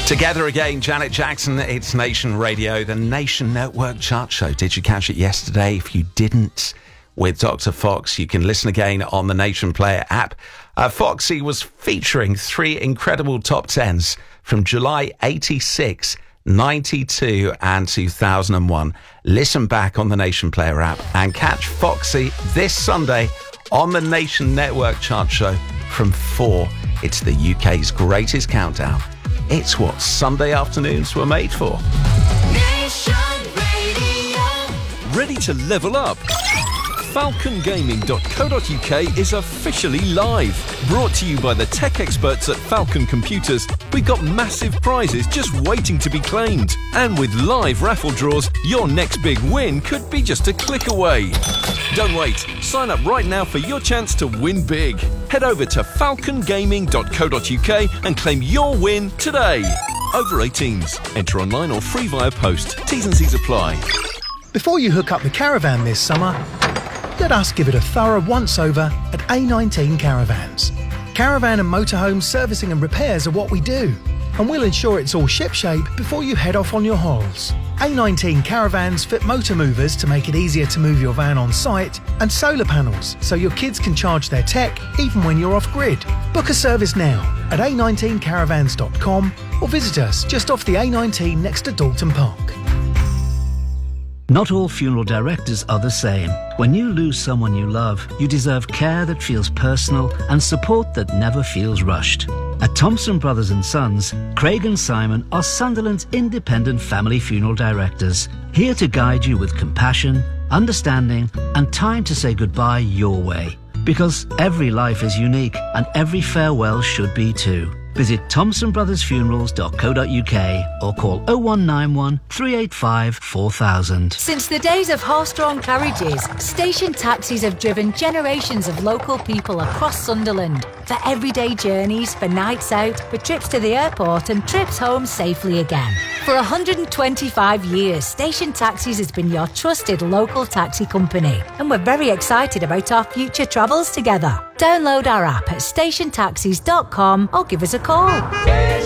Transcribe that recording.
Together again, Janet Jackson, it's Nation Radio, the Nation Network chart show. Did you catch it yesterday? If you didn't, with Dr. Fox, you can listen again on the Nation Player app. Foxy was featuring 3 incredible top 10s from July 86, 92 and 2001. Listen back on the Nation Player app and catch Foxy this Sunday on the Nation Network chart show from 4. It's the UK's greatest countdown. It's what Sunday afternoons were made for. Nation Radio. Ready to level up? FalconGaming.co.uk is officially live. Brought to you by the tech experts at Falcon Computers, we've got massive prizes just waiting to be claimed. And with live raffle draws, your next big win could be just a click away. Don't wait. Sign up right now for your chance to win big. Head over to falcongaming.co.uk and claim your win today. Over 18s. Enter online or free via post. T's and C's apply. Before you hook up the caravan this summer, let us give it a thorough once-over at A19 Caravans. Caravan and motorhome servicing and repairs are what we do, and we'll ensure it's all shipshape before you head off on your holes. A19 Caravans fit motor movers to make it easier to move your van on site, and solar panels so your kids can charge their tech even when you're off-grid. Book a service now at a19caravans.com or visit us just off the A19 next to Dalton Park. Not all funeral directors are the same. When you lose someone you love, you deserve care that feels personal and support that never feels rushed. At Thompson Brothers & Sons, Craig and Simon are Sunderland's independent family funeral directors, here to guide you with compassion, understanding and time to say goodbye your way. Because every life is unique and every farewell should be too. Visit thompsonbrothersfunerals.co.uk or call 0191 385 4000. Since the days of horse-drawn carriages, station taxis have driven generations of local people across Sunderland for everyday journeys, for nights out, for trips to the airport and trips home safely again. For 125 years, Station Taxis has been your trusted local taxi company, and we're very excited about our future travels together. Download our app at stationtaxis.com or give us a call.